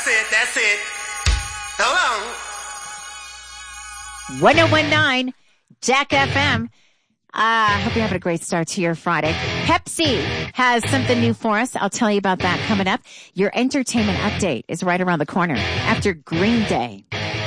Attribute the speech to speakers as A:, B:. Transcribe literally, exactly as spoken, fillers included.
A: That's it. That's it. Hold
B: on. one oh one point nine Jack F M. I uh, hope you're having a great start to your Friday. Pepsi has something new for us. I'll tell you about that coming up. Your entertainment update is right around the corner after Green Day.